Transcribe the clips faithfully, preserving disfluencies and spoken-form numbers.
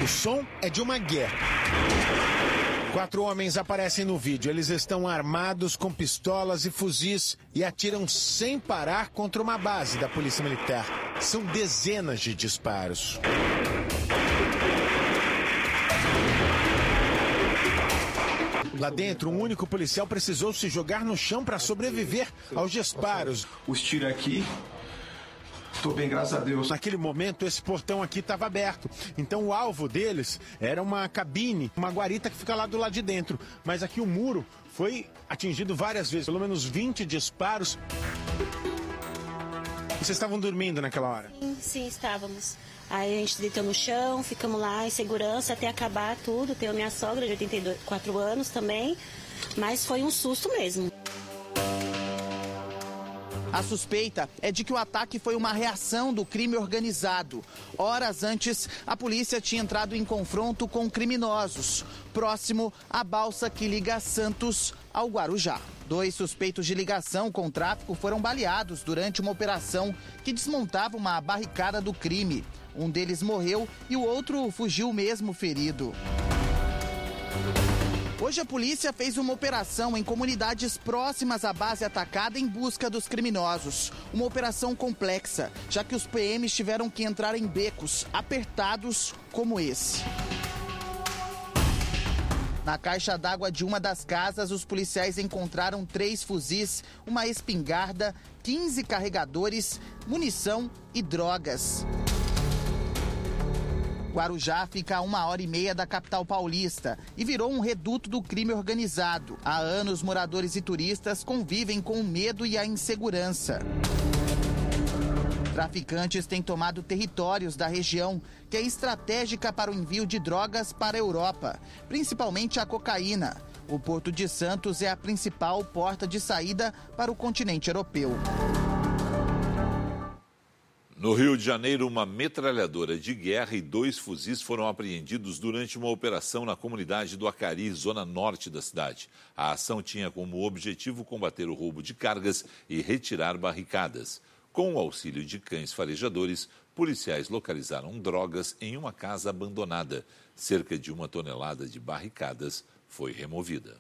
O som é de uma guerra. Quatro homens aparecem no vídeo. Eles estão armados com pistolas e fuzis e atiram sem parar contra uma base da Polícia Militar. São dezenas de disparos. Lá dentro, um único policial precisou se jogar no chão para sobreviver aos disparos. Os tiros aqui, tô bem, graças a Deus. Naquele momento, esse portão aqui estava aberto. Então, o alvo deles era uma cabine, uma guarita que fica lá do lado de dentro. Mas aqui o muro foi atingido várias vezes, pelo menos vinte disparos. Vocês estavam dormindo naquela hora? Sim, sim, estávamos. Aí a gente deitou no chão, ficamos lá em segurança até acabar tudo. Tenho a minha sogra de oitenta e quatro anos também, mas foi um susto mesmo. A suspeita é de que o ataque foi uma reação do crime organizado. Horas antes, a polícia tinha entrado em confronto com criminosos, próximo à balsa que liga Santos ao Guarujá. Dois suspeitos de ligação com tráfico foram baleados durante uma operação que desmontava uma barricada do crime. Um deles morreu e o outro fugiu mesmo ferido. Hoje a polícia fez uma operação em comunidades próximas à base atacada em busca dos criminosos. Uma operação complexa, já que os P Ms tiveram que entrar em becos apertados como esse. Na caixa d'água de uma das casas, os policiais encontraram três fuzis, uma espingarda, quinze carregadores, munição e drogas. Guarujá fica a uma hora e meia da capital paulista e virou um reduto do crime organizado. Há anos, moradores e turistas convivem com o medo e a insegurança. Traficantes têm tomado territórios da região, que é estratégica para o envio de drogas para a Europa, principalmente a cocaína. O Porto de Santos é a principal porta de saída para o continente europeu. No Rio de Janeiro, uma metralhadora de guerra e dois fuzis foram apreendidos durante uma operação na comunidade do Acari, zona norte da cidade. A ação tinha como objetivo combater o roubo de cargas e retirar barricadas. Com o auxílio de cães farejadores, policiais localizaram drogas em uma casa abandonada. Cerca de uma tonelada de barricadas foi removida.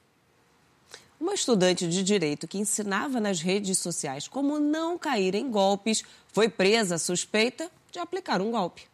Uma estudante de direito que ensinava nas redes sociais como não cair em golpes foi presa suspeita de aplicar um golpe.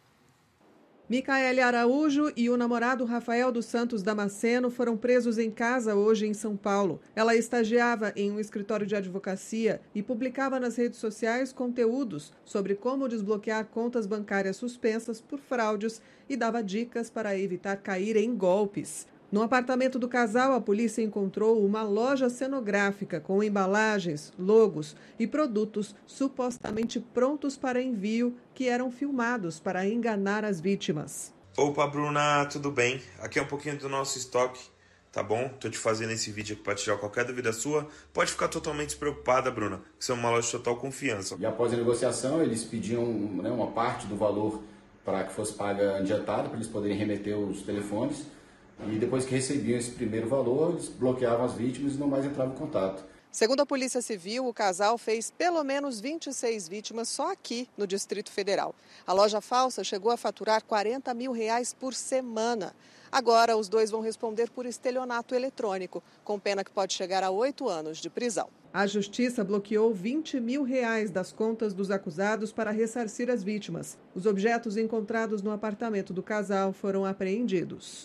Micaele Araújo e o namorado Rafael dos Santos Damasceno foram presos em casa hoje em São Paulo. Ela estagiava em um escritório de advocacia e publicava nas redes sociais conteúdos sobre como desbloquear contas bancárias suspensas por fraudes e dava dicas para evitar cair em golpes. No apartamento do casal, a polícia encontrou uma loja cenográfica com embalagens, logos e produtos supostamente prontos para envio que eram filmados para enganar as vítimas. Opa, Bruna, tudo bem? Aqui é um pouquinho do nosso estoque, tá bom? Tô te fazendo esse vídeo aqui para tirar qualquer dúvida sua. Pode ficar totalmente despreocupada, Bruna, que isso é uma loja de total confiança. E após a negociação, eles pediam, né, uma parte do valor para que fosse paga adiantada, para eles poderem remeter os telefones. E depois que recebiam esse primeiro valor, eles bloqueavam as vítimas e não mais entravam em contato. Segundo a Polícia Civil, o casal fez pelo menos vinte e seis vítimas só aqui no Distrito Federal. A loja falsa chegou a faturar quarenta mil reais por semana. Agora, os dois vão responder por estelionato eletrônico, com pena que pode chegar a oito anos de prisão. A Justiça bloqueou vinte mil reais das contas dos acusados para ressarcir as vítimas. Os objetos encontrados no apartamento do casal foram apreendidos.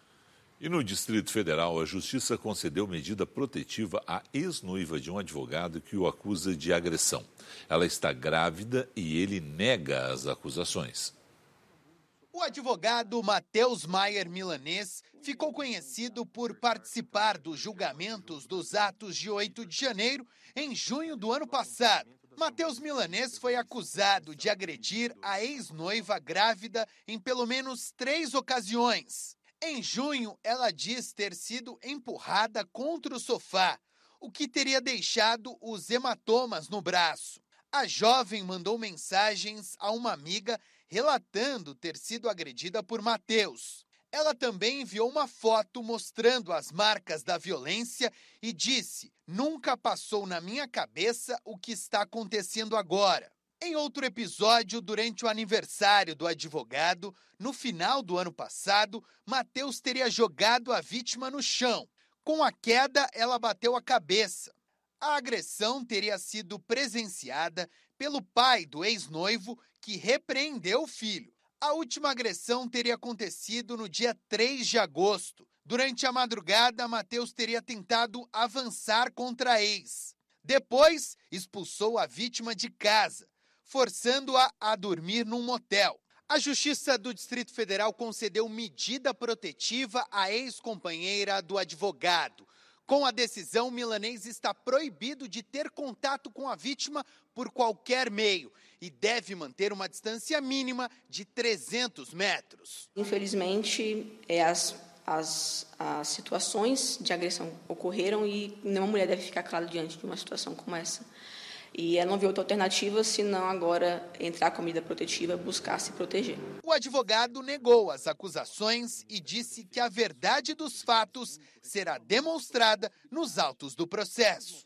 E no Distrito Federal, a Justiça concedeu medida protetiva à ex-noiva de um advogado que o acusa de agressão. Ela está grávida e ele nega as acusações. O advogado Matheus Maier Milanês ficou conhecido por participar dos julgamentos dos atos de oito de janeiro em junho do ano passado. Matheus Milanês foi acusado de agredir a ex-noiva grávida em pelo menos três ocasiões. Em junho, ela diz ter sido empurrada contra o sofá, o que teria deixado os hematomas no braço. A jovem mandou mensagens a uma amiga relatando ter sido agredida por Matheus. Ela também enviou uma foto mostrando as marcas da violência e disse: "Nunca passou na minha cabeça o que está acontecendo agora." Em outro episódio, durante o aniversário do advogado, no final do ano passado, Matheus teria jogado a vítima no chão. Com a queda, ela bateu a cabeça. A agressão teria sido presenciada pelo pai do ex-noivo, que repreendeu o filho. A última agressão teria acontecido no dia três de agosto. Durante a madrugada, Matheus teria tentado avançar contra a ex. Depois, expulsou a vítima de casa, forçando-a a dormir num motel. A Justiça do Distrito Federal concedeu medida protetiva à ex-companheira do advogado. Com a decisão, o milanês está proibido de ter contato com a vítima por qualquer meio e deve manter uma distância mínima de trezentos metros. Infelizmente, é, as, as, as situações de agressão ocorreram e nenhuma mulher deve ficar calada diante de uma situação como essa. E ela não viu outra alternativa, senão agora entrar com a medida protetiva e buscar se proteger. O advogado negou as acusações e disse que a verdade dos fatos será demonstrada nos autos do processo.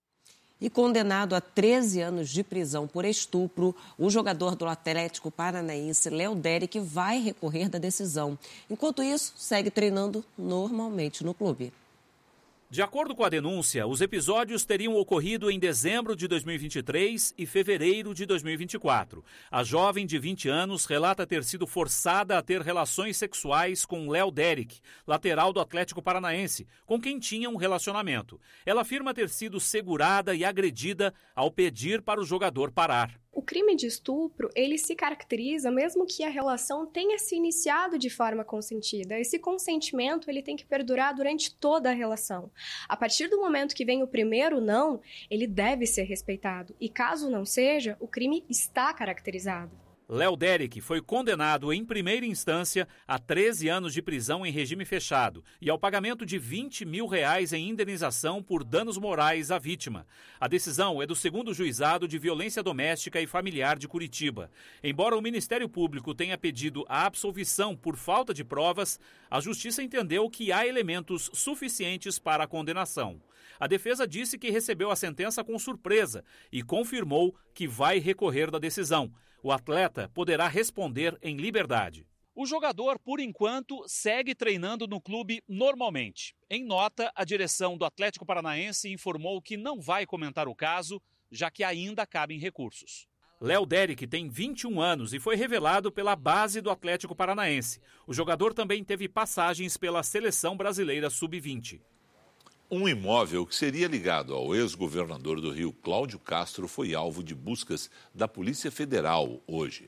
E condenado a treze anos de prisão por estupro, o jogador do Atlético Paranaense, Léo Derick, vai recorrer da decisão. Enquanto isso, segue treinando normalmente no clube. De acordo com a denúncia, os episódios teriam ocorrido em dezembro de dois mil e vinte e três e fevereiro de dois mil e vinte e quatro. A jovem de vinte anos relata ter sido forçada a ter relações sexuais com Léo Derick, lateral do Atlético Paranaense, com quem tinha um relacionamento. Ela afirma ter sido segurada e agredida ao pedir para o jogador parar. O crime de estupro, ele se caracteriza mesmo que a relação tenha se iniciado de forma consentida. Esse consentimento, ele tem que perdurar durante toda a relação. A partir do momento que vem o primeiro não, ele deve ser respeitado. E caso não seja, o crime está caracterizado. Léo Derick foi condenado em primeira instância a treze anos de prisão em regime fechado e ao pagamento de vinte mil reais em indenização por danos morais à vítima. A decisão é do segundo Juizado de Violência Doméstica e Familiar de Curitiba. Embora o Ministério Público tenha pedido a absolvição por falta de provas, a Justiça entendeu que há elementos suficientes para a condenação. A defesa disse que recebeu a sentença com surpresa e confirmou que vai recorrer da decisão. O atleta poderá responder em liberdade. O jogador, por enquanto, segue treinando no clube normalmente. Em nota, a direção do Atlético Paranaense informou que não vai comentar o caso, já que ainda cabem recursos. Léo Derick tem vinte e um anos e foi revelado pela base do Atlético Paranaense. O jogador também teve passagens pela Seleção Brasileira sub vinte. Um imóvel que seria ligado ao ex-governador do Rio, Cláudio Castro, foi alvo de buscas da Polícia Federal hoje.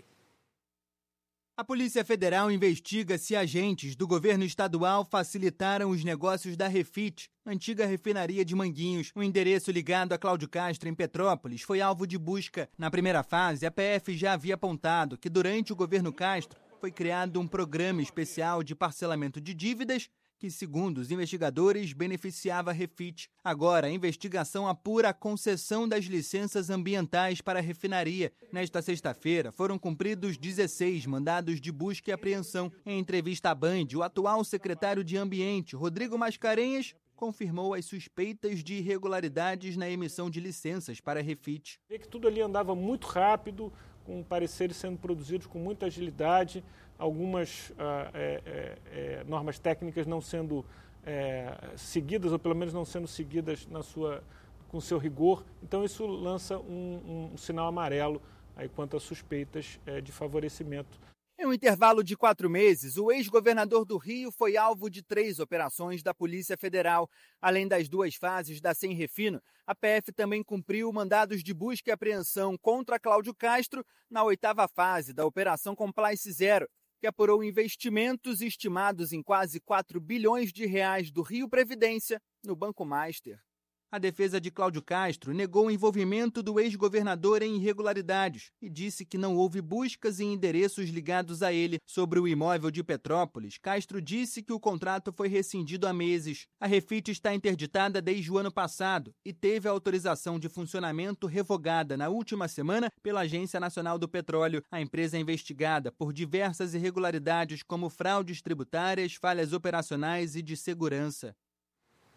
A Polícia Federal investiga se agentes do governo estadual facilitaram os negócios da Refit, antiga refinaria de Manguinhos. Um endereço ligado a Cláudio Castro, em Petrópolis, foi alvo de busca. Na primeira fase, a P F já havia apontado que durante o governo Castro foi criado um programa especial de parcelamento de dívidas que, segundo os investigadores, beneficiava a Refit. Agora, a investigação apura a concessão das licenças ambientais para a refinaria. Nesta sexta-feira, foram cumpridos dezesseis mandados de busca e apreensão. Em entrevista à Band, o atual secretário de Ambiente, Rodrigo Mascarenhas, confirmou as suspeitas de irregularidades na emissão de licenças para a Refit. Vê que tudo ali andava muito rápido, com pareceres sendo produzidos com muita agilidade, algumas uh, é, é, é, normas técnicas não sendo é, seguidas, ou pelo menos não sendo seguidas na sua, com seu rigor. Então isso lança um, um sinal amarelo aí quanto a suspeitas é, de favorecimento. Em um intervalo de quatro meses, o ex-governador do Rio foi alvo de três operações da Polícia Federal. Além das duas fases da Sem Refino, a P F também cumpriu mandados de busca e apreensão contra Cláudio Castro na oitava fase da Operação Compliance Zero, que apurou investimentos estimados em quase quatro bilhões de reais do Rio Previdência no Banco Master. A defesa de Cláudio Castro negou o envolvimento do ex-governador em irregularidades e disse que não houve buscas em endereços ligados a ele. Sobre o imóvel de Petrópolis, Castro disse que o contrato foi rescindido há meses. A Refit está interditada desde o ano passado e teve a autorização de funcionamento revogada na última semana pela Agência Nacional do Petróleo. A empresa é investigada por diversas irregularidades como fraudes tributárias, falhas operacionais e de segurança.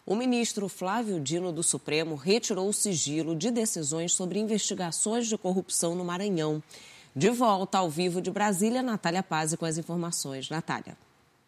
O ministro Flávio Dino do Supremo retirou o sigilo de decisões sobre investigações de corrupção no Maranhão. De volta ao vivo de Brasília, Natália Pazzi com as informações. Natália.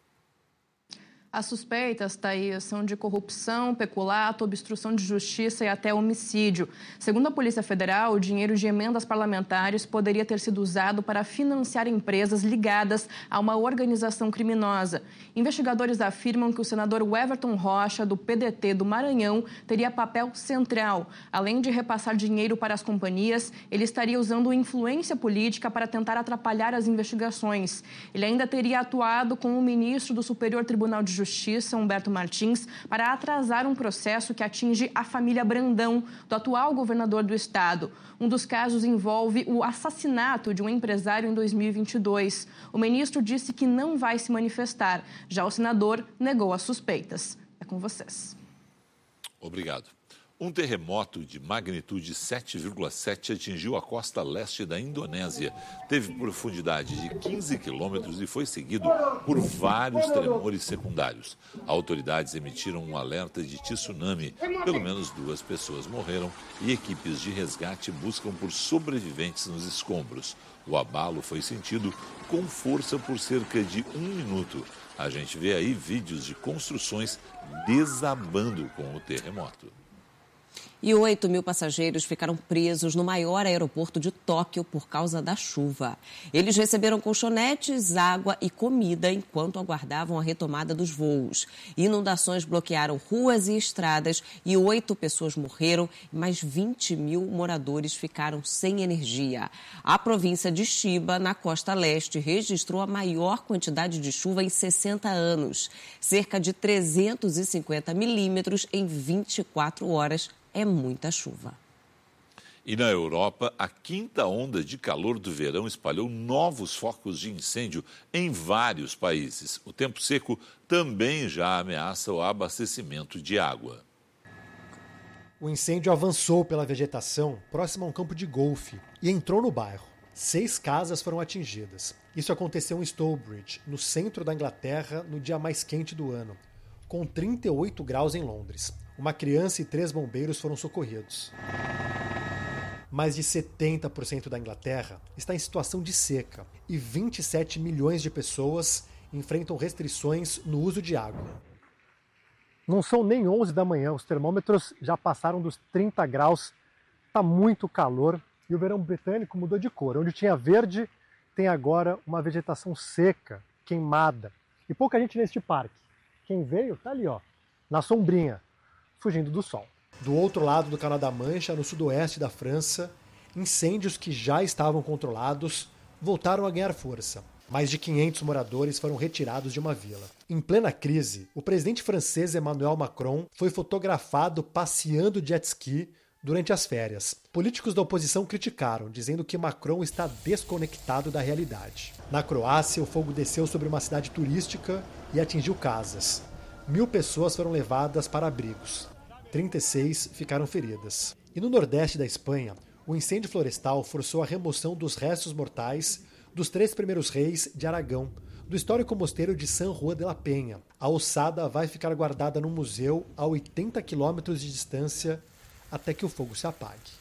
As suspeitas, Thaís, são de corrupção, peculato, obstrução de justiça e até homicídio. Segundo a Polícia Federal, o dinheiro de emendas parlamentares poderia ter sido usado para financiar empresas ligadas a uma organização criminosa. Investigadores afirmam que o senador Everton Rocha, do P D T do Maranhão, teria papel central. Além de repassar dinheiro para as companhias, ele estaria usando influência política para tentar atrapalhar as investigações. Ele ainda teria atuado com o ministro do Superior Tribunal de Justiça, Humberto Martins, para atrasar um processo que atinge a família Brandão, do atual governador do estado. Um dos casos envolve o assassinato de um empresário em dois mil e vinte e dois. O ministro disse que não vai se manifestar. Já o senador negou as suspeitas. É com vocês. Obrigado. Um terremoto de magnitude sete vírgula sete atingiu a costa leste da Indonésia. Teve profundidade de quinze quilômetros e foi seguido por vários tremores secundários. Autoridades emitiram um alerta de tsunami. Pelo menos duas pessoas morreram e equipes de resgate buscam por sobreviventes nos escombros. O abalo foi sentido com força por cerca de um minuto. A gente vê aí vídeos de construções desabando com o terremoto. E oito mil passageiros ficaram presos no maior aeroporto de Tóquio por causa da chuva. Eles receberam colchonetes, água e comida enquanto aguardavam a retomada dos voos. Inundações bloquearam ruas e estradas e oito pessoas morreram e mais vinte mil moradores ficaram sem energia. A província de Chiba, na costa leste, registrou a maior quantidade de chuva em sessenta anos. Cerca de trezentos e cinquenta milímetros em vinte e quatro horas. É muita chuva. E na Europa, a quinta onda de calor do verão espalhou novos focos de incêndio em vários países. O tempo seco também já ameaça o abastecimento de água. O incêndio avançou pela vegetação próximo a um campo de golfe e entrou no bairro. Seis casas foram atingidas. Isso aconteceu em Stourbridge, no centro da Inglaterra, no dia mais quente do ano, com trinta e oito graus em Londres. Uma criança e três bombeiros foram socorridos. Mais de setenta por cento da Inglaterra está em situação de seca e vinte e sete milhões de pessoas enfrentam restrições no uso de água. Não são nem onze da manhã, os termômetros já passaram dos trinta graus, está muito calor e o verão britânico mudou de cor. Onde tinha verde, tem agora uma vegetação seca, queimada. E pouca gente neste parque. Quem veio está ali, ó, na sombrinha, fugindo do sol. Do outro lado do Canal da Mancha, no sudoeste da França, incêndios que já estavam controlados voltaram a ganhar força. Mais de quinhentos moradores foram retirados de uma vila. Em plena crise, o presidente francês Emmanuel Macron foi fotografado passeando de jet ski durante as férias. Políticos da oposição criticaram, dizendo que Macron está desconectado da realidade. Na Croácia, o fogo desceu sobre uma cidade turística e atingiu casas. Mil pessoas foram levadas para abrigos. trinta e seis ficaram feridas. E no nordeste da Espanha, o incêndio florestal forçou a remoção dos restos mortais dos três primeiros reis de Aragão, do histórico mosteiro de San Juan de la Peña. A ossada vai ficar guardada no museu a oitenta quilômetros de distância até que o fogo se apague.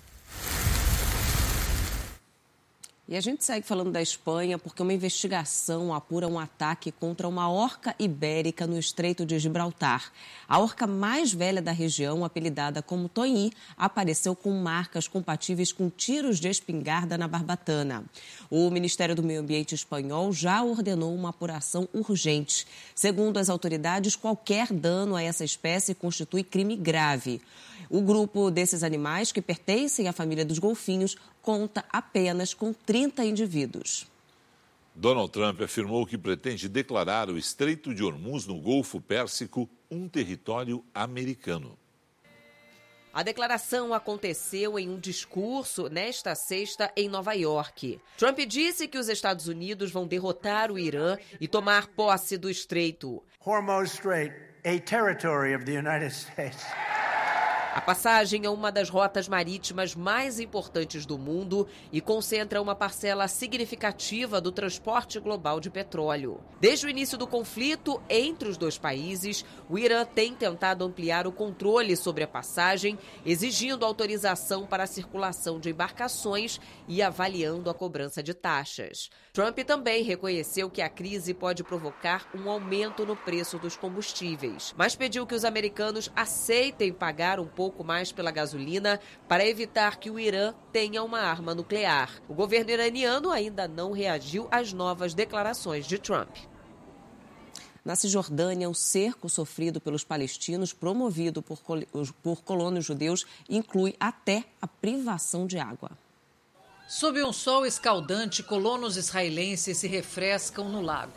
E a gente segue falando da Espanha porque uma investigação apura um ataque contra uma orca ibérica no Estreito de Gibraltar. A orca mais velha da região, apelidada como Toinhi, apareceu com marcas compatíveis com tiros de espingarda na barbatana. O Ministério do Meio Ambiente espanhol já ordenou uma apuração urgente. Segundo as autoridades, qualquer dano a essa espécie constitui crime grave. O grupo desses animais, que pertencem à família dos golfinhos, conta apenas com trinta indivíduos. Donald Trump afirmou que pretende declarar o Estreito de Hormuz no Golfo Pérsico um território americano. A declaração aconteceu em um discurso nesta sexta em Nova York. Trump disse que os Estados Unidos vão derrotar o Irã e tomar posse do estreito. Hormuz Strait, a territory of the United States. A passagem é uma das rotas marítimas mais importantes do mundo e concentra uma parcela significativa do transporte global de petróleo. Desde o início do conflito entre os dois países, o Irã tem tentado ampliar o controle sobre a passagem, exigindo autorização para a circulação de embarcações e avaliando a cobrança de taxas. Trump também reconheceu que a crise pode provocar um aumento no preço dos combustíveis, mas pediu que os americanos aceitem pagar um pouco mais pela gasolina para evitar que o Irã tenha uma arma nuclear. O governo iraniano ainda não reagiu às novas declarações de Trump. Na Cisjordânia, o cerco sofrido pelos palestinos, promovido por, por colonos judeus, inclui até a privação de água. Sob um sol escaldante, colonos israelenses se refrescam no lago.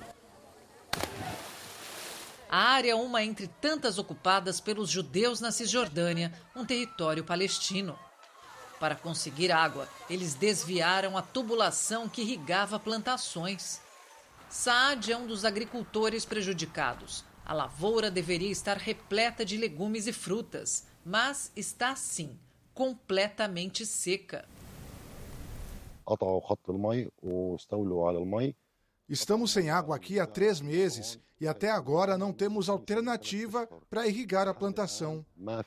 A área é uma entre tantas ocupadas pelos judeus na Cisjordânia, um território palestino. Para conseguir água, eles desviaram a tubulação que irrigava plantações. Saad é um dos agricultores prejudicados. A lavoura deveria estar repleta de legumes e frutas, mas está assim, completamente seca. Estamos sem água aqui há três meses e até agora não temos alternativa para irrigar a plantação.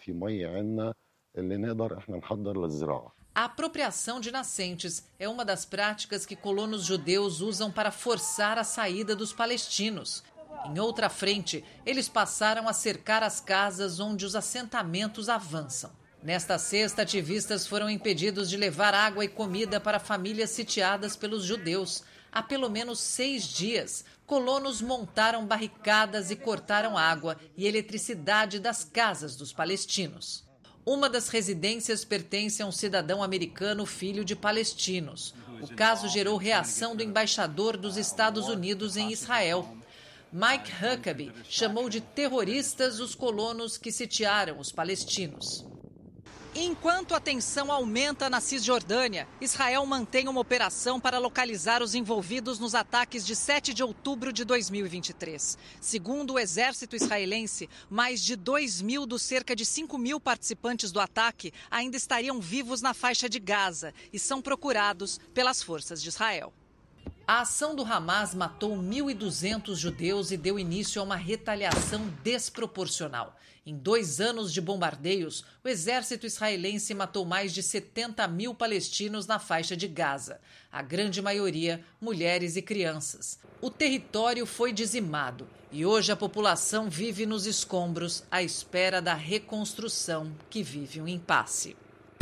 A apropriação de nascentes é uma das práticas que colonos judeus usam para forçar a saída dos palestinos. Em outra frente, eles passaram a cercar as casas onde os assentamentos avançam. Nesta sexta, ativistas foram impedidos de levar água e comida para famílias sitiadas pelos judeus. Há pelo menos seis dias, colonos montaram barricadas e cortaram água e eletricidade das casas dos palestinos. Uma das residências pertence a um cidadão americano filho de palestinos. O caso gerou reação do embaixador dos Estados Unidos em Israel. Mike Huckabee chamou de terroristas os colonos que sitiaram os palestinos. Enquanto a tensão aumenta na Cisjordânia, Israel mantém uma operação para localizar os envolvidos nos ataques de sete de outubro de dois mil e vinte e três. Segundo o exército israelense, mais de dois mil dos cerca de cinco mil participantes do ataque ainda estariam vivos na faixa de Gaza e são procurados pelas forças de Israel. A ação do Hamas matou mil e duzentos judeus e deu início a uma retaliação desproporcional. Em dois anos de bombardeios, o exército israelense matou mais de setenta mil palestinos na faixa de Gaza, a grande maioria mulheres e crianças. O território foi dizimado e hoje a população vive nos escombros à espera da reconstrução que vive um impasse.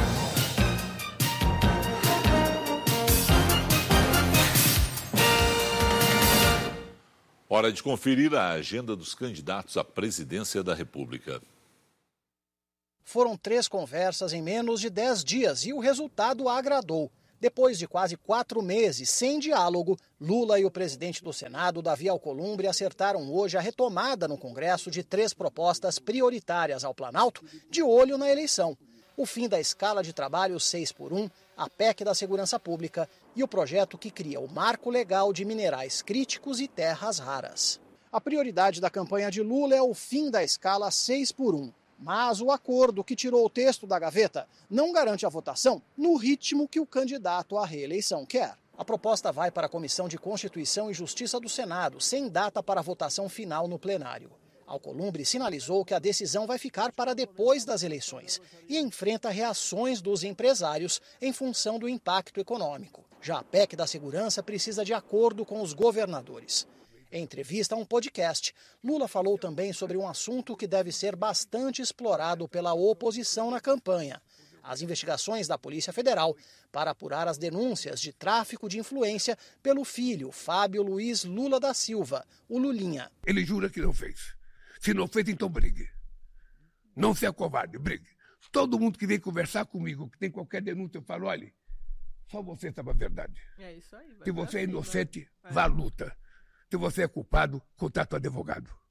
Hora de conferir a agenda dos candidatos à presidência da República. Foram três conversas em menos de dez dias e o resultado agradou. Depois de quase quatro meses sem diálogo, Lula e o presidente do Senado, Davi Alcolumbre, acertaram hoje a retomada no Congresso de três propostas prioritárias ao Planalto, de olho na eleição. O fim da escala de trabalho seis por um, a P E C da Segurança Pública e o projeto que cria o Marco Legal de Minerais Críticos e Terras Raras. A prioridade da campanha de Lula é o fim da escala seis por um, mas o acordo que tirou o texto da gaveta não garante a votação no ritmo que o candidato à reeleição quer. A proposta vai para a Comissão de Constituição e Justiça do Senado, sem data para votação final no plenário. Alcolumbre sinalizou que a decisão vai ficar para depois das eleições e enfrenta reações dos empresários em função do impacto econômico. Já a P E C da Segurança precisa de acordo com os governadores. Em entrevista a um podcast, Lula falou também sobre um assunto que deve ser bastante explorado pela oposição na campanha: as investigações da Polícia Federal para apurar as denúncias de tráfico de influência pelo filho, Fábio Luiz Lula da Silva, o Lulinha. Ele jura que não fez. Se não fez, então brigue. Não seja covarde, brigue. Todo mundo que vem conversar comigo, que tem qualquer denúncia, eu falo, olha, só você sabe a verdade. É isso aí. Se você é inocente, vá à luta. Se você é culpado, contrata um advogado.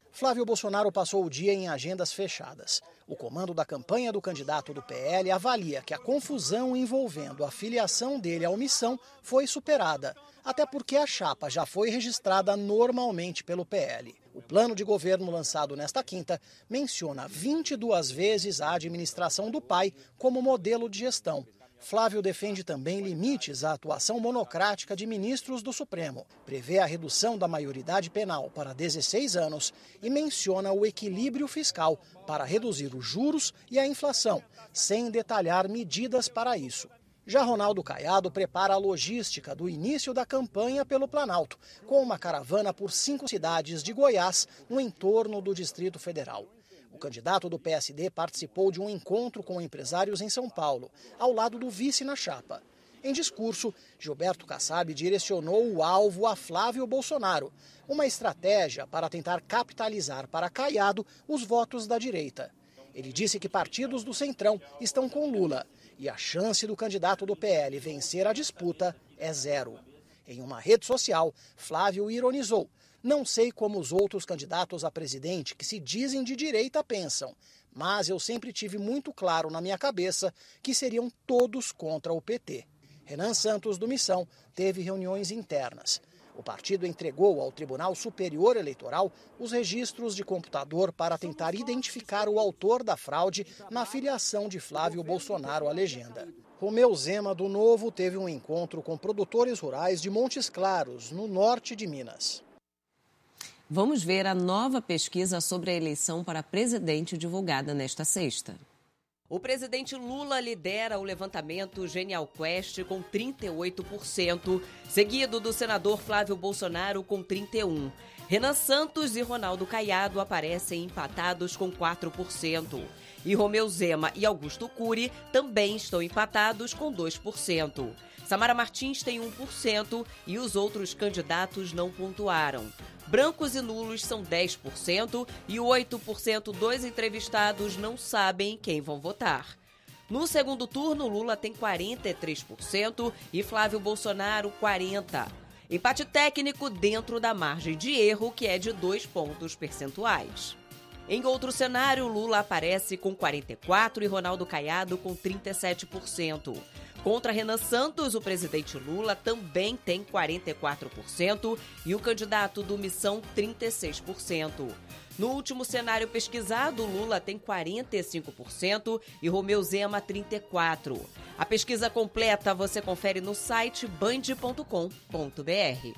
Flávio Bolsonaro passou o dia em agendas fechadas. O comando da campanha do candidato do P L avalia que a confusão envolvendo a filiação dele à omissão foi superada, até porque a chapa já foi registrada normalmente pelo P L. O plano de governo lançado nesta quinta menciona vinte e duas vezes a administração do pai como modelo de gestão. Flávio defende também limites à atuação monocrática de ministros do Supremo, prevê a redução da maioridade penal para dezesseis anos e menciona o equilíbrio fiscal para reduzir os juros e a inflação, sem detalhar medidas para isso. Já Ronaldo Caiado prepara a logística do início da campanha pelo Planalto, com uma caravana por cinco cidades de Goiás no entorno do Distrito Federal. O candidato do P S D participou de um encontro com empresários em São Paulo, ao lado do vice na chapa. Em discurso, Gilberto Kassab direcionou o alvo a Flávio Bolsonaro, uma estratégia para tentar capitalizar para Caiado os votos da direita. Ele disse que partidos do Centrão estão com Lula e a chance do candidato do P L vencer a disputa é zero. Em uma rede social, Flávio ironizou: "Não sei como os outros candidatos a presidente que se dizem de direita pensam, mas eu sempre tive muito claro na minha cabeça que seriam todos contra o P T." Renan Santos, do Missão, teve reuniões internas. O partido entregou ao Tribunal Superior Eleitoral os registros de computador para tentar identificar o autor da fraude na filiação de Flávio Bolsonaro à legenda. Romeu Zema, do Novo, teve um encontro com produtores rurais de Montes Claros, no norte de Minas. Vamos ver a nova pesquisa sobre a eleição para presidente divulgada nesta sexta. O presidente Lula lidera o levantamento Genial Quest com trinta e oito por cento, seguido do senador Flávio Bolsonaro com trinta e um por cento. Renan Santos e Ronaldo Caiado aparecem empatados com quatro por cento. E Romeu Zema e Augusto Cury também estão empatados com dois por cento. Samara Martins tem um por cento e os outros candidatos não pontuaram. Brancos e nulos são dez por cento e oito por cento dos entrevistados não sabem quem vão votar. No segundo turno, Lula tem quarenta e três por cento e Flávio Bolsonaro quarenta por cento. Empate técnico dentro da margem de erro, que é de dois pontos percentuais. Em outro cenário, Lula aparece com quarenta e quatro por cento e Ronaldo Caiado com trinta e sete por cento. Contra Renan Santos, o presidente Lula também tem quarenta e quatro por cento e o candidato do Missão trinta e seis por cento. No último cenário pesquisado, Lula tem quarenta e cinco por cento e Romeu Zema trinta e quatro por cento. A pesquisa completa você confere no site band ponto com ponto br.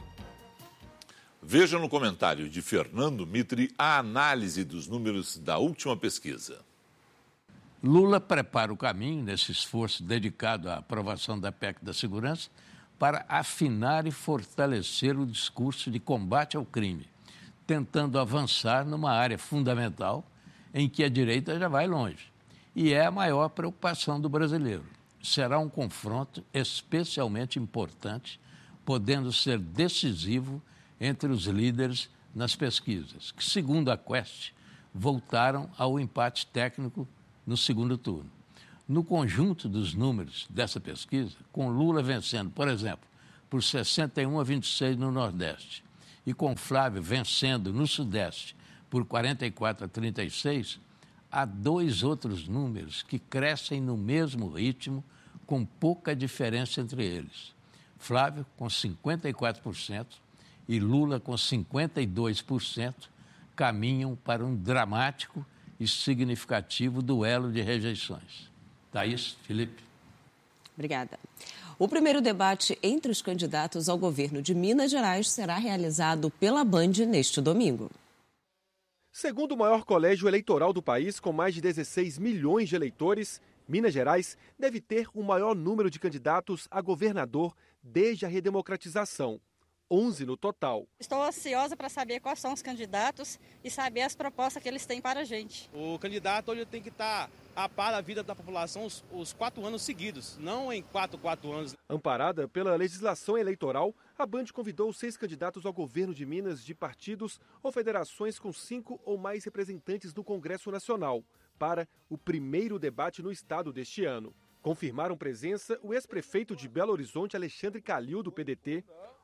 Veja no comentário de Fernando Mitre a análise dos números da última pesquisa. Lula prepara o caminho, nesse esforço dedicado à aprovação da P E C da Segurança, para afinar e fortalecer o discurso de combate ao crime, tentando avançar numa área fundamental em que a direita já vai longe. E é a maior preocupação do brasileiro. Será um confronto especialmente importante, podendo ser decisivo entre os líderes nas pesquisas, que, segundo a Quest, voltaram ao empate técnico no segundo turno. No conjunto dos números dessa pesquisa, com Lula vencendo, por exemplo, por sessenta e um a vinte e seis no Nordeste e com Flávio vencendo no Sudeste por quarenta e quatro a trinta e seis, há dois outros números que crescem no mesmo ritmo, com pouca diferença entre eles. Flávio com cinquenta e quatro por cento e Lula com cinquenta e dois por cento caminham para um dramático e significativo duelo de rejeições. Thaís, Felipe. Obrigada. O primeiro debate entre os candidatos ao governo de Minas Gerais será realizado pela Band neste domingo. Segundo o maior colégio eleitoral do país, com mais de dezesseis milhões de eleitores, Minas Gerais deve ter o maior número de candidatos a governador desde a redemocratização. onze no total. Estou ansiosa para saber quais são os candidatos e saber as propostas que eles têm para a gente. O candidato hoje tem que estar a par da vida da população os, os quatro anos seguidos, não em quatro, quatro anos. Amparada pela legislação eleitoral, a Band convidou seis candidatos ao governo de Minas de partidos ou federações com cinco ou mais representantes no Congresso Nacional para o primeiro debate no estado deste ano. Confirmaram presença o ex-prefeito de Belo Horizonte, Alexandre Calil, do P D T,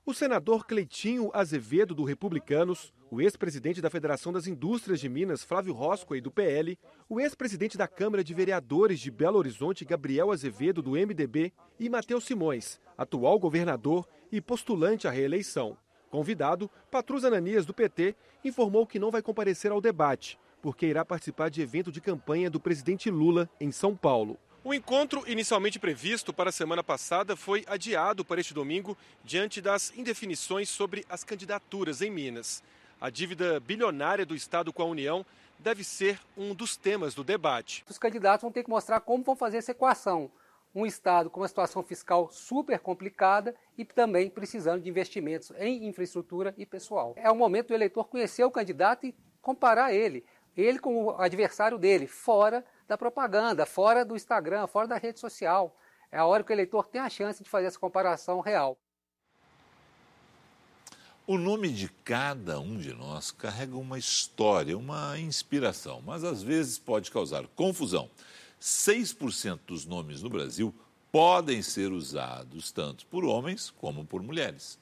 O senador Cleitinho Azevedo, do Republicanos, o ex-presidente da Federação das Indústrias de Minas, Flávio Roscoe, do P L, o ex-presidente da Câmara de Vereadores de Belo Horizonte, Gabriel Azevedo, do M D B, e Matheus Simões, atual governador e postulante à reeleição. Convidado, Patrus Ananias, do P T, informou que não vai comparecer ao debate, porque irá participar de evento de campanha do presidente Lula em São Paulo. O encontro, inicialmente previsto para a semana passada, foi adiado para este domingo diante das indefinições sobre as candidaturas em Minas. A dívida bilionária do Estado com a União deve ser um dos temas do debate. Os candidatos vão ter que mostrar como vão fazer essa equação. Um Estado com uma situação fiscal super complicada e também precisando de investimentos em infraestrutura e pessoal. É o momento do eleitor conhecer o candidato e comparar ele, ele com o adversário dele, fora da propaganda, fora do Instagram, fora da rede social. É a hora que o eleitor tem a chance de fazer essa comparação real. O nome de cada um de nós carrega uma história, uma inspiração, mas às vezes pode causar confusão. seis por cento dos nomes no Brasil podem ser usados tanto por homens como por mulheres.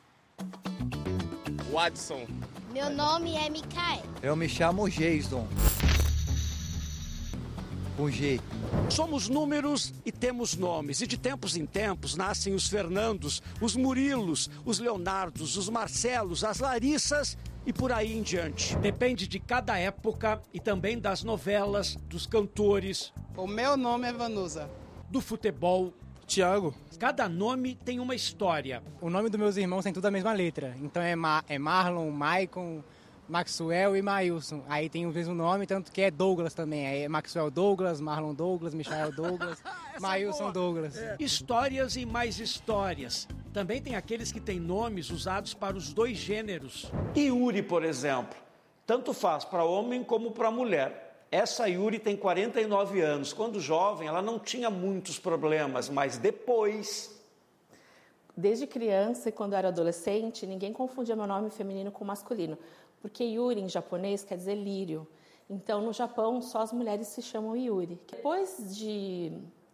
Watson. Meu nome é Micael. Eu me chamo Jason. Com G. Somos números e temos nomes, e de tempos em tempos nascem os Fernandos, os Murilos, os Leonardos, os Marcelos, as Larissas e por aí em diante. Depende de cada época e também das novelas, dos cantores. O meu nome é Vanusa. Do futebol. Tiago. Cada nome tem uma história. O nome dos meus irmãos tem tudo a mesma letra. Então é, Ma é Marlon, Maicon, Maxwell e Mailson. Aí tem o mesmo nome, tanto que é Douglas também. Aí é Maxwell Douglas, Marlon Douglas, Michael Douglas, Mailson Douglas. É. Histórias e mais histórias. Também tem aqueles que têm nomes usados para os dois gêneros. Yuri, por exemplo, tanto faz para homem como para mulher. Essa Yuri tem quarenta e nove anos. Quando jovem, ela não tinha muitos problemas, mas depois... Desde criança e quando eu era adolescente, ninguém confundia meu nome feminino com masculino, porque Yuri em japonês quer dizer lírio. Então, no Japão, só as mulheres se chamam Yuri. Depois de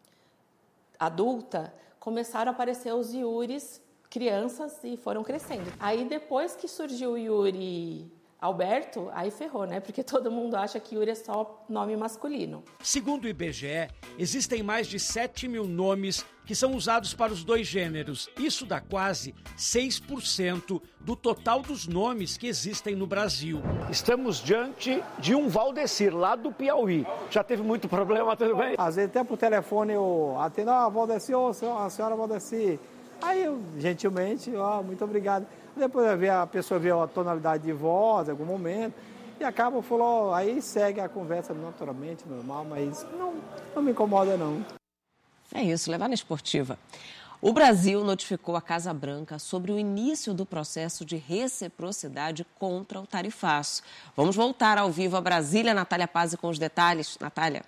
adulta, começaram a aparecer os Yuris crianças e foram crescendo. Aí, depois que surgiu o Yuri Alberto, aí ferrou, né? Porque todo mundo acha que Yuri é só nome masculino. Segundo o I B G E, existem mais de sete mil nomes que são usados para os dois gêneros. Isso dá quase seis por cento do total dos nomes que existem no Brasil. Estamos diante de um Valdecir, lá do Piauí. Já teve muito problema, tudo bem? Às vezes até por telefone eu atendo, ah, Valdecir, oh, a senhora Valdecir. Aí eu, gentilmente, ó, oh, muito obrigado. Depois a pessoa vê a tonalidade de voz, em algum momento, e acaba, falou, aí segue a conversa naturalmente, normal, mas não, não me incomoda, não. É isso, levar na esportiva. O Brasil notificou a Casa Branca sobre o início do processo de reciprocidade contra o tarifaço. Vamos voltar ao vivo a Brasília. Natália Pazzi com os detalhes. Natália.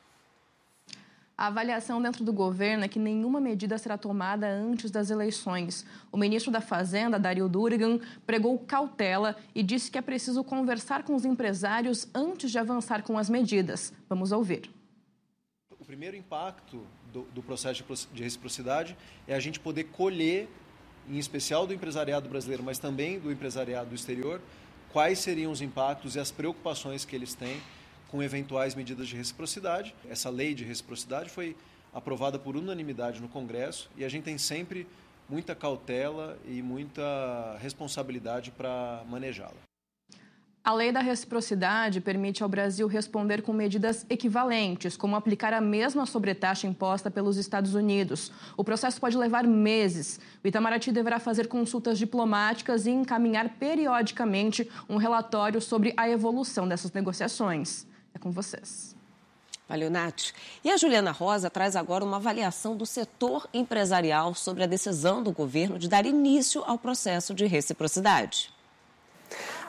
A avaliação dentro do governo é que nenhuma medida será tomada antes das eleições. O ministro da Fazenda, Dario Durigan, pregou cautela e disse que é preciso conversar com os empresários antes de avançar com as medidas. Vamos ouvir. O primeiro impacto do, do processo de reciprocidade é a gente poder colher, em especial do empresariado brasileiro, mas também do empresariado do exterior, quais seriam os impactos e as preocupações que eles têm com eventuais medidas de reciprocidade. Essa lei de reciprocidade foi aprovada por unanimidade no Congresso e a gente tem sempre muita cautela e muita responsabilidade para manejá-la. A lei da reciprocidade permite ao Brasil responder com medidas equivalentes, como aplicar a mesma sobretaxa imposta pelos Estados Unidos. O processo pode levar meses. O Itamaraty deverá fazer consultas diplomáticas e encaminhar periodicamente um relatório sobre a evolução dessas negociações. É com vocês. Valeu, Nath. E a Juliana Rosa traz agora uma avaliação do setor empresarial sobre a decisão do governo de dar início ao processo de reciprocidade. A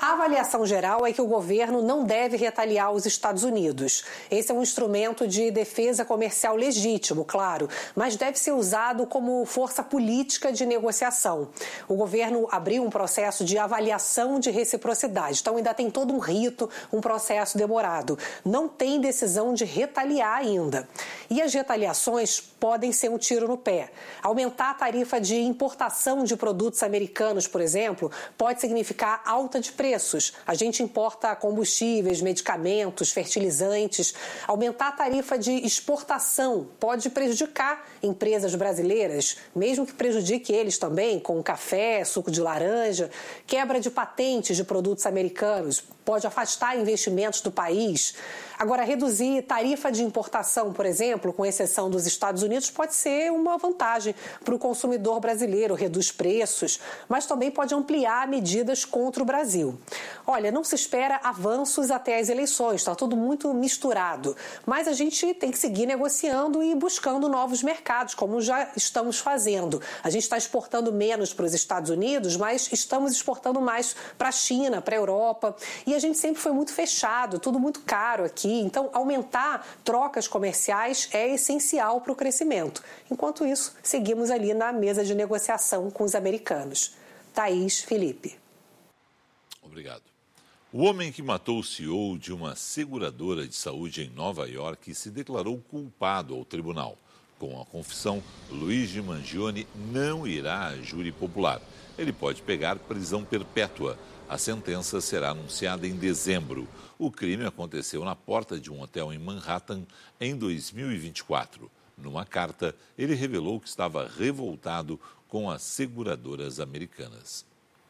A avaliação geral é que o governo não deve retaliar os Estados Unidos. Esse é um instrumento de defesa comercial legítimo, claro, mas deve ser usado como força política de negociação. O governo abriu um processo de avaliação de reciprocidade, então ainda tem todo um rito, um processo demorado. Não tem decisão de retaliar ainda. E as retaliações podem ser um tiro no pé. Aumentar a tarifa de importação de produtos americanos, por exemplo, pode significar alta de preços. A gente importa combustíveis, medicamentos, fertilizantes. Aumentar a tarifa de exportação pode prejudicar empresas brasileiras, mesmo que prejudique eles também, com café, suco de laranja. Quebra de patentes de produtos americanos pode afastar investimentos do país. Agora, reduzir tarifa de importação, por exemplo, com exceção dos Estados Unidos, pode ser uma vantagem para o consumidor brasileiro, reduz preços, mas também pode ampliar medidas contra o Brasil. Olha, não se espera avanços até as eleições, está tudo muito misturado, mas a gente tem que seguir negociando e buscando novos mercados, como já estamos fazendo. A gente está exportando menos para os Estados Unidos, mas estamos exportando mais para a China, para a Europa, e a gente sempre foi muito fechado, tudo muito caro aqui. Então, aumentar trocas comerciais é essencial para o crescimento. Enquanto isso, seguimos ali na mesa de negociação com os americanos. Thaís, Felipe. Obrigado. O homem que matou o C E O de uma seguradora de saúde em Nova York se declarou culpado ao tribunal. Com a confissão, Luigi Mangione não irá a júri popular. Ele pode pegar prisão perpétua. A sentença será anunciada em dezembro. O crime aconteceu na porta de um hotel em Manhattan em dois mil e vinte e quatro. Numa carta, ele revelou que estava revoltado com as seguradoras americanas.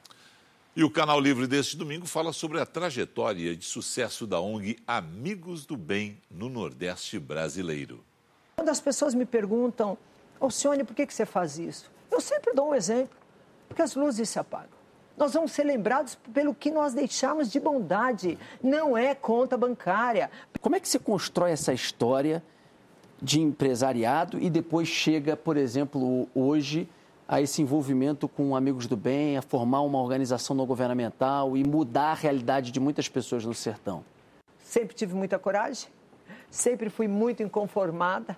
E o Canal Livre deste domingo fala sobre a trajetória de sucesso da O N G Amigos do Bem no Nordeste brasileiro. Quando as pessoas me perguntam, Alcione, por que que você faz isso? Eu sempre dou um exemplo, porque as luzes se apagam. Nós vamos ser lembrados pelo que nós deixamos de bondade, não é conta bancária. Como é que se constrói essa história de empresariado e depois chega, por exemplo, hoje, a esse envolvimento com Amigos do Bem, a formar uma organização não governamental e mudar a realidade de muitas pessoas no sertão? Sempre tive muita coragem, sempre fui muito inconformada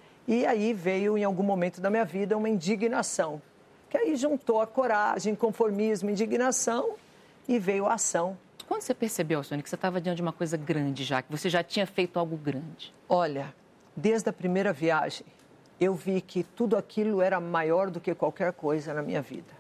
e aí veio, em algum momento da minha vida, uma indignação. Que aí juntou a coragem, conformismo, indignação e veio a ação. Quando você percebeu, Alcione, que você estava diante de uma coisa grande já, que você já tinha feito algo grande? Olha, desde a primeira viagem, eu vi que tudo aquilo era maior do que qualquer coisa na minha vida.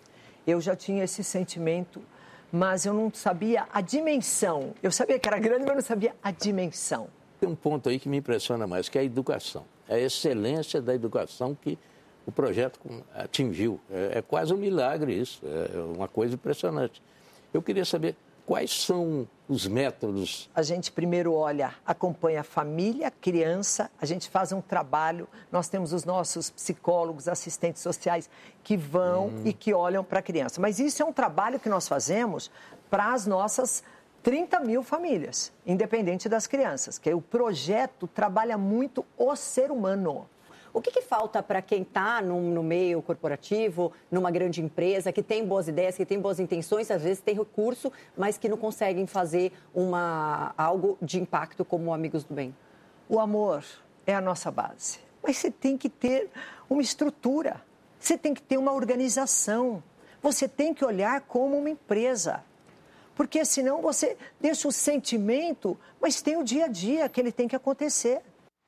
Eu já tinha esse sentimento, mas eu não sabia a dimensão. Eu sabia que era grande, mas não sabia a dimensão. Tem um ponto aí que me impressiona mais, que é a educação. É a excelência da educação que o projeto atingiu. É, é quase um milagre isso, é uma coisa impressionante. Eu queria saber quais são os métodos. A gente primeiro olha, acompanha a família, a criança, a gente faz um trabalho, nós temos os nossos psicólogos, assistentes sociais que vão hum. e que olham para a criança. Mas isso é um trabalho que nós fazemos para as nossas trinta mil famílias, independente das crianças, que o projeto trabalha muito o ser humano. O que, que falta para quem está no, no meio corporativo, numa grande empresa, que tem boas ideias, que tem boas intenções, às vezes tem recurso, mas que não conseguem fazer uma, algo de impacto como Amigos do Bem? O amor é a nossa base. Mas você tem que ter uma estrutura, você tem que ter uma organização, você tem que olhar como uma empresa. Porque senão você deixa o sentimento, mas tem o dia a dia que ele tem que acontecer.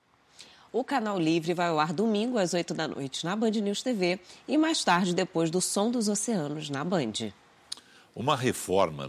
O Canal Livre vai ao ar domingo às oito da noite na Band News T V e mais tarde depois do Som dos Oceanos na Band. Uma reforma